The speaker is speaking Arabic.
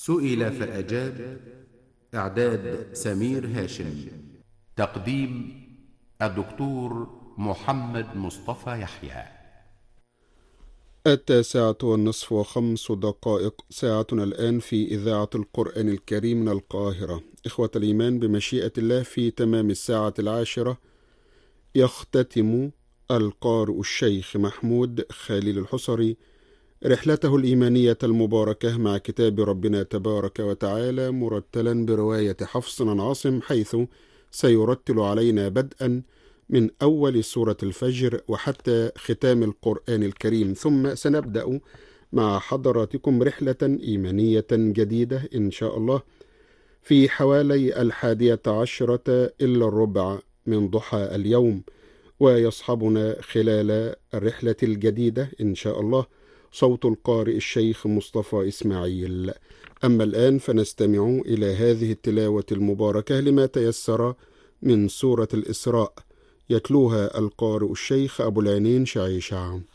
سئل فأجاب. إعداد سمير هاشم. تقديم الدكتور محمد مصطفى يحيى. 9:05 ساعتنا الآن في إذاعة القرآن الكريم من القاهرة. إخوة الإيمان، بمشيئة الله في تمام 10:10 يختتم القارئ الشيخ محمود خليل الحصري رحلته الإيمانية المباركة مع كتاب ربنا تبارك وتعالى، مرتلا برواية حفص عن عاصم، حيث سيرتل علينا بدءا من أول سورة الفجر وحتى ختام القرآن الكريم، ثم سنبدأ مع حضراتكم رحلة إيمانية جديدة إن شاء الله في حوالي 11:10 إلا الربع من ضحى اليوم، ويصحبنا خلال الرحلة الجديدة إن شاء الله صوت القارئ الشيخ مصطفى إسماعيل. أما الآن فنستمع إلى هذه التلاوة المباركة لما تيسر من سورة الإسراء، يتلوها القارئ الشيخ أبو العينين شعيشع.